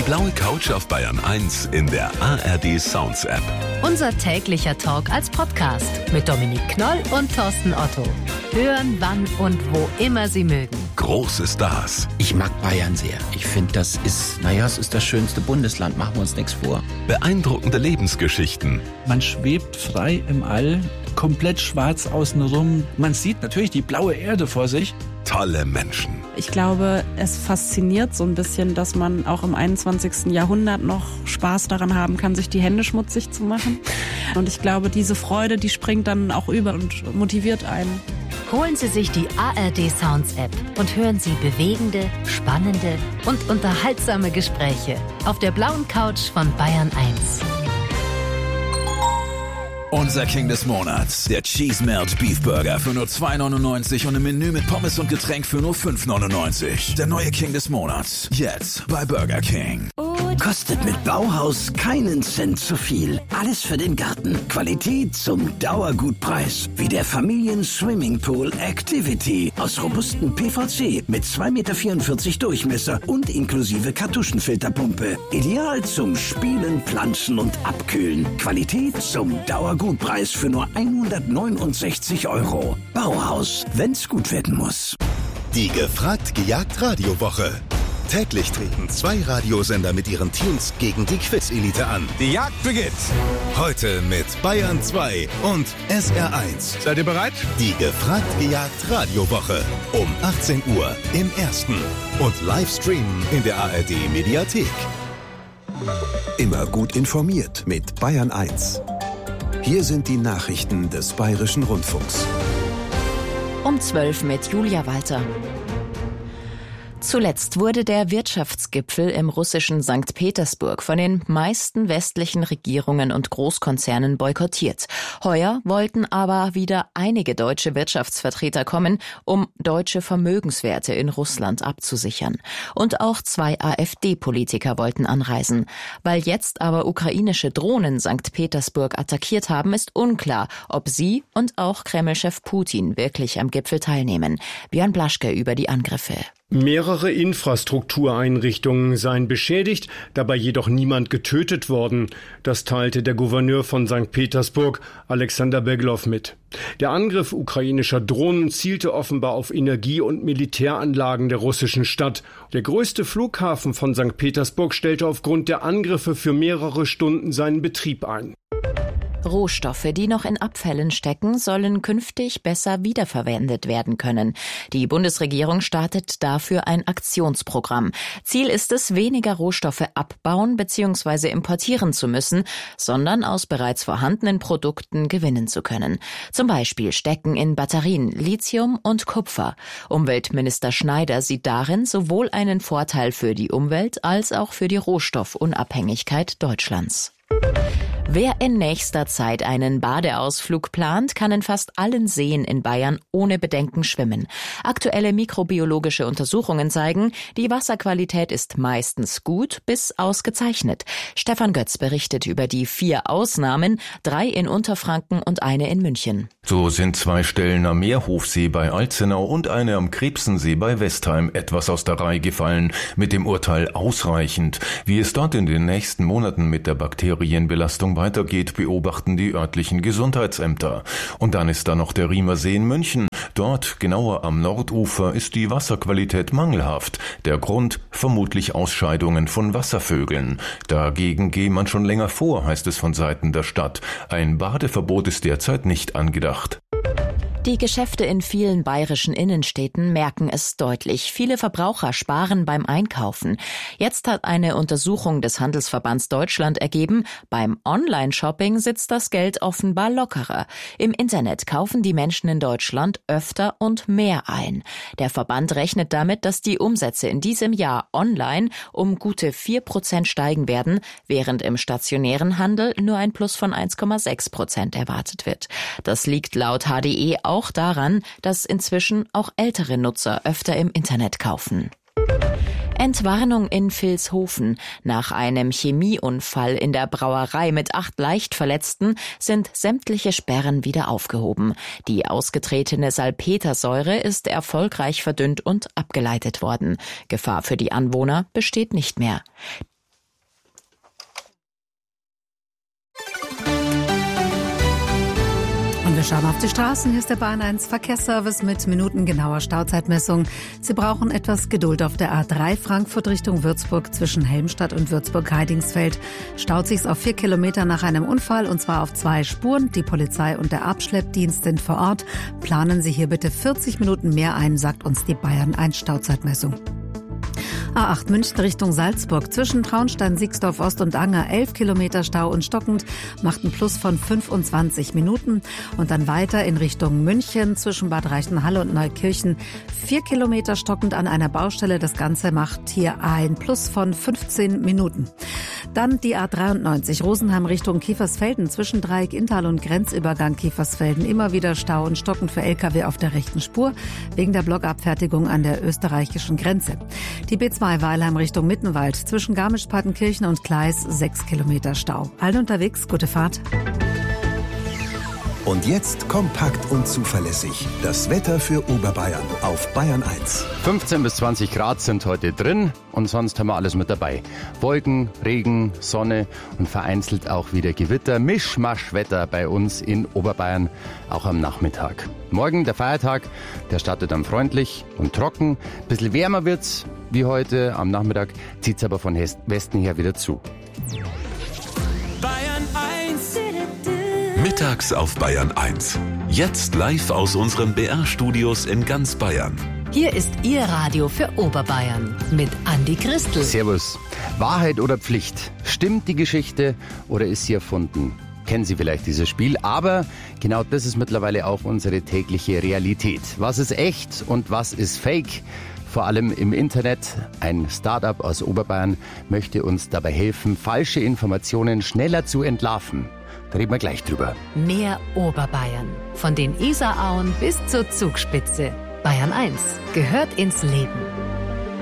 blaue Couch auf Bayern 1 in der ARD Sounds App. Unser täglicher Talk als Podcast mit Dominik Knoll und Thorsten Otto. Hören, wann und wo immer Sie mögen. Große Stars. Ich mag Bayern sehr. Ich finde, es ist das schönste Bundesland. Machen wir uns nichts vor. Beeindruckende Lebensgeschichten. Man schwebt frei im All, komplett schwarz außenrum. Man sieht natürlich die blaue Erde vor sich. Tolle Menschen. Ich glaube, es fasziniert so ein bisschen, dass man auch im 21. Jahrhundert noch Spaß daran haben kann, sich die Hände schmutzig zu machen. Und ich glaube, diese Freude, die springt dann auch über und motiviert einen. Holen Sie sich die ARD Sounds App und hören Sie bewegende, spannende und unterhaltsame Gespräche auf der blauen Couch von Bayern 1. Unser King des Monats, der Cheese Melt Beef Burger für nur 2,99 und im Menü mit Pommes und Getränk für nur 5,99. Der neue King des Monats, jetzt bei Burger King. Kostet mit Bauhaus keinen Cent zu viel. Alles für den Garten. Qualität zum Dauergutpreis. Wie der Familien-Swimmingpool Activity aus robustem PVC mit 2,44 Meter Durchmesser und inklusive Kartuschenfilterpumpe. Ideal zum Spielen, Pflanzen und Abkühlen. Qualität zum Dauergutpreis für nur 169 €. Bauhaus, wenn's gut werden muss. Die Gefragt-Gejagt-Radiowoche. Täglich treten 2 Radiosender mit ihren Teams gegen die Quiz-Elite an. Die Jagd beginnt. Heute mit Bayern 2 und SR1. Seid ihr bereit? Die Gefragt-Gejagt-Radiowoche. Um 18 Uhr im Ersten. Und Livestreamen in der ARD-Mediathek. Immer gut informiert mit Bayern 1. Hier sind die Nachrichten des Bayerischen Rundfunks. Um 12 mit Julia Walter. Zuletzt wurde der Wirtschaftsgipfel im russischen St. Petersburg von den meisten westlichen Regierungen und Großkonzernen boykottiert. Heuer wollten aber wieder einige deutsche Wirtschaftsvertreter kommen, um deutsche Vermögenswerte in Russland abzusichern. Und auch 2 AfD-Politiker wollten anreisen. Weil jetzt aber ukrainische Drohnen St. Petersburg attackiert haben, ist unklar, ob sie und auch Kreml-Chef Putin wirklich am Gipfel teilnehmen. Björn Blaschke über die Angriffe. Mehrere Infrastruktureinrichtungen seien beschädigt, dabei jedoch niemand getötet worden. Das teilte der Gouverneur von St. Petersburg, Alexander Beglow, mit. Der Angriff ukrainischer Drohnen zielte offenbar auf Energie- und Militäranlagen der russischen Stadt. Der größte Flughafen von St. Petersburg stellte aufgrund der Angriffe für mehrere Stunden seinen Betrieb ein. Rohstoffe, die noch in Abfällen stecken, sollen künftig besser wiederverwendet werden können. Die Bundesregierung startet dafür ein Aktionsprogramm. Ziel ist es, weniger Rohstoffe abbauen bzw. importieren zu müssen, sondern aus bereits vorhandenen Produkten gewinnen zu können. Zum Beispiel stecken in Batterien Lithium und Kupfer. Umweltminister Schneider sieht darin sowohl einen Vorteil für die Umwelt als auch für die Rohstoffunabhängigkeit Deutschlands. Wer in nächster Zeit einen Badeausflug plant, kann in fast allen Seen in Bayern ohne Bedenken schwimmen. Aktuelle mikrobiologische Untersuchungen zeigen, die Wasserqualität ist meistens gut bis ausgezeichnet. Stefan Götz berichtet über die 4 Ausnahmen, 3 in Unterfranken und eine in München. So sind 2 Stellen am Meerhofsee bei Alzenau und eine am Krebsensee bei Westheim etwas aus der Reihe gefallen, mit dem Urteil ausreichend. Wie es dort in den nächsten Monaten mit der Bakterienbelastung weitergeht, beobachten die örtlichen Gesundheitsämter. Und dann ist da noch der Riemersee in München. Dort, genauer am Nordufer, ist die Wasserqualität mangelhaft. Der Grund vermutlich Ausscheidungen von Wasservögeln. Dagegen gehe man schon länger vor, heißt es von Seiten der Stadt. Ein Badeverbot ist derzeit nicht angedacht. Die Geschäfte in vielen bayerischen Innenstädten merken es deutlich. Viele Verbraucher sparen beim Einkaufen. Jetzt hat eine Untersuchung des Handelsverbands Deutschland ergeben, beim Online-Shopping sitzt das Geld offenbar lockerer. Im Internet kaufen die Menschen in Deutschland öfter und mehr ein. Der Verband rechnet damit, dass die Umsätze in diesem Jahr online um gute 4% steigen werden, während im stationären Handel nur ein Plus von 1,6% erwartet wird. Das liegt laut HDE auch daran, dass inzwischen auch ältere Nutzer öfter im Internet kaufen. Entwarnung in Vilshofen. Nach einem Chemieunfall in der Brauerei mit 8 Leichtverletzten sind sämtliche Sperren wieder aufgehoben. Die ausgetretene Salpetersäure ist erfolgreich verdünnt und abgeleitet worden. Gefahr für die Anwohner besteht nicht mehr. Wir schauen auf die Straßen. Hier ist der Bayern 1 Verkehrsservice mit minutengenauer Stauzeitmessung. Sie brauchen etwas Geduld auf der A3 Frankfurt Richtung Würzburg zwischen Helmstadt und Würzburg-Heidingsfeld. Staut sich's auf 4 Kilometer nach einem Unfall und zwar auf 2 Spuren. Die Polizei und der Abschleppdienst sind vor Ort. Planen Sie hier bitte 40 Minuten mehr ein, sagt uns die Bayern 1 Stauzeitmessung. A8 München Richtung Salzburg. Zwischen Traunstein, Siegsdorf Ost und Anger 11 Kilometer Stau und stockend. Macht ein Plus von 25 Minuten. Und dann weiter in Richtung München zwischen Bad Reichenhall und Neukirchen 4 Kilometer stockend an einer Baustelle. Das Ganze macht hier ein Plus von 15 Minuten. Dann die A93 Rosenheim Richtung Kiefersfelden zwischen Dreieck Inntal und Grenzübergang Kiefersfelden. Immer wieder Stau und stockend für Lkw auf der rechten Spur wegen der Blockabfertigung an der österreichischen Grenze. Die B2 Weilheim Richtung Mittenwald zwischen Garmisch-Partenkirchen und Gleis 6 Kilometer Stau. Allen unterwegs, gute Fahrt. Und jetzt kompakt und zuverlässig das Wetter für Oberbayern auf Bayern 1. 15 bis 20 Grad sind heute drin und sonst haben wir alles mit dabei. Wolken, Regen, Sonne und vereinzelt auch wieder Gewitter. Mischmaschwetter bei uns in Oberbayern, auch am Nachmittag. Morgen der Feiertag, der startet dann freundlich und trocken. Ein bisschen wärmer wird's wie heute. Am Nachmittag zieht's aber von Westen her wieder zu. Bayern 1. Mittags auf Bayern 1. Jetzt live aus unseren BR-Studios in ganz Bayern. Hier ist Ihr Radio für Oberbayern mit Andi Christel. Servus. Wahrheit oder Pflicht? Stimmt die Geschichte oder ist sie erfunden? Kennen Sie vielleicht dieses Spiel, aber genau das ist mittlerweile auch unsere tägliche Realität. Was ist echt und was ist fake? Vor allem im Internet. Ein Start-up aus Oberbayern möchte uns dabei helfen, falsche Informationen schneller zu entlarven. Da reden wir gleich drüber. Mehr Oberbayern. Von den Isarauen bis zur Zugspitze. Bayern 1 gehört ins Leben.